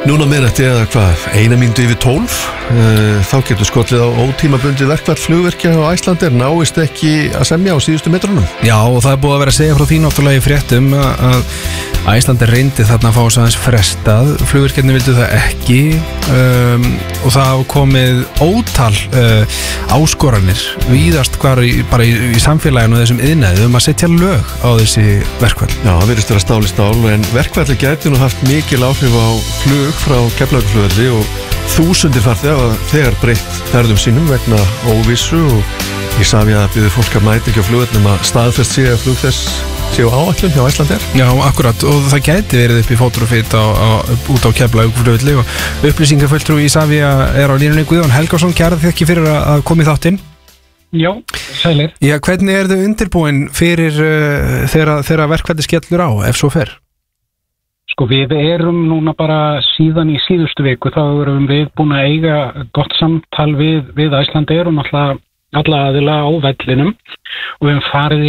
Núna miðnætti eða hvað, 1 mínútu yfir 12, þá getur skollið á ótímabundið verkfall flugvirkja á Icelandair, náist ekki að semja á síðustu metrunum. Já, og það búið að vera að segja frá því náttúrulega í fréttum að Icelandair reyndi þarna að fá þess aðeins frestað, flugvirkjarnir vildu það ekki og það hafa komið ótal áskoranir víðast hvar bara í samfélaginu og þessum iðnaði að setja lög á þessi verkfall. Já, það virðist vera stál í stál, en verkfalli gæti nú haft mikil áhrif á flug frá Keflavíkurflugvelli og þúsundir farþega þegar breytt ferðum sínum vegna óvissu og Isavia býður fólk að mæta ekki á flugvellum að staðfest sé að flug þess sé á áætlun hjá Icelandair. Já, akkurat, og það gæti verið upp í fótur og fit út á Keflavíkurflugvelli og upplýsingafulltrúi Isavia á línunni. Guðjón Helgason, kærar þakki fyrir að koma í þáttinn. Já, sælir. Já, hvernig þau undirbúin fyrir þegar verkfalli skellur á, ef svo fer? Sko, við erum núna bara síðan í síðustu viku, þá erum við búin að eiga gott samtal við Icelandair og náttúrulega alla aðila á vellinum og við hefum farið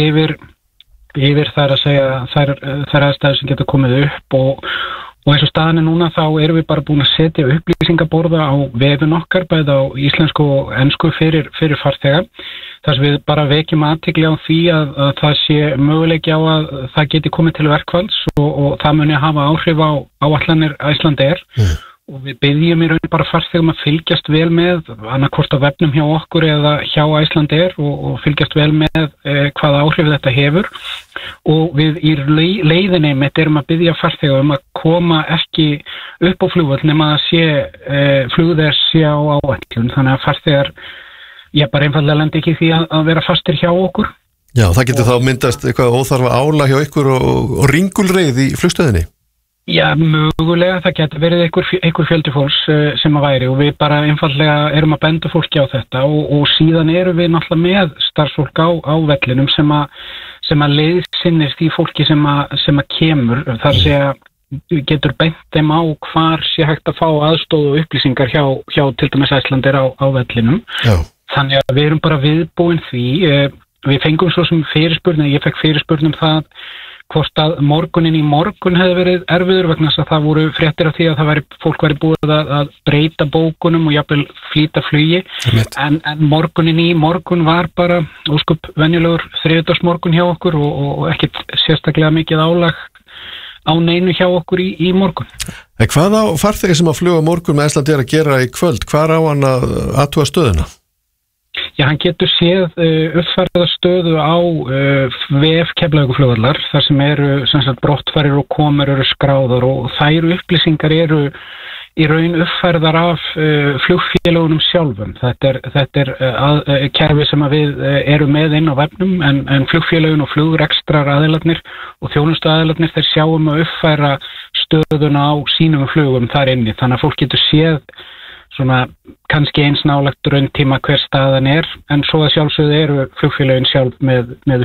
yfir þær að segja þær aðstæður sem getur komið upp og eins og staðan núna þá erum við bara búin að setja upplýsingaborða á vefinn okkar bæði á íslensku og ensku fyrir farþega. Þar sem við bara vekjum athygli á því að það sé möguleiki á að það geti komið til verkfalls og það muni hafa áhrif á áætlanir Icelandair. Og við byggjum í raun bara farþegum að fylgjast vel með annarkvort á vefnum hjá okkur eða hjá Icelandair og fylgjast vel með hvaða áhrif þetta hefur og við í leiðinni mitt erum að byggja farþegum að koma ekki upp á flugvöll nema að sé flug þess sé á áætlun, þannig að farþegar bara einfaldlega lendi ekki því að vera fastir hjá okkur. Já, það getur þá myndast eitthvað óþarfa álag hjá ykkur og ringulreið í flugstöðinni. Já, mögulega, það getur verið einhver fjöldi fólks sem að væri og við bara einfaldlega erum að benda fólki á þetta og síðan erum við náttúrulega með starfsfólk á vellinum sem að leiðsinnist í fólki sem að kemur, þar sé að getur bent þeim á hvar sé hægt að fá aðstoð og upplýsingar hjá til dæmis Icelandair á vellinum. Já. Þannig að við erum bara viðbúin því, við fengum svo sem fyrirspurn, ég fekk fyrirspurn það hvort að morgunin í morgun hefði verið erfiður vegna þess að það voru fréttir af því að fólk væri búið að breyta bókunum og jafnvel flýta flugi en morgunin í morgun var bara óskup venjulegur þriðjudagsmorgun hjá okkur og ekkert sérstaklega mikið álag á neinu hjá okkur í morgun. En hvað á farþegi sem að fluga morgun með Icelandair að gera í kvöld? Hvar á hann að athuga stöðuna? Já, hann getur séð uppfærða stöðu á VF Keflavíkurflugvallar þar sem eru brottfarir og komur eru skráðar og þær upplýsingar eru í raun uppfærðar af flugfélagunum sjálfum. Þetta er kerfi sem við erum með inn á vefnum en flugfélagun og flugrekstrar aðilarnir og þjónustu aðilarnir þeir sjáum að uppfæra stöðuna á sínum flugum þar inni þannig að fólk getur séð svona kannski eins nálagt rauntíma hver staðan en svo að sjálfsögðu eru flugfélögin sjálf með